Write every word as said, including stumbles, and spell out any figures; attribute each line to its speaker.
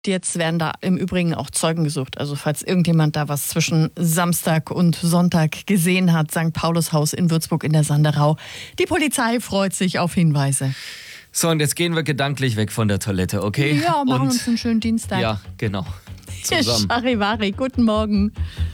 Speaker 1: Jetzt werden da im Übrigen auch Zeugen gesucht. Also falls irgendjemand da was zwischen Samstag und Sonntag gesehen hat, Sankt Paulus Haus in Würzburg in der Sanderau. Die Polizei freut sich auf Hinweise.
Speaker 2: So, und jetzt gehen wir gedanklich weg von der Toilette, okay?
Speaker 1: Ja, machen
Speaker 2: und,
Speaker 1: uns einen schönen Dienstag.
Speaker 2: Ja, genau. Zusammen.
Speaker 1: Charivari, guten Morgen.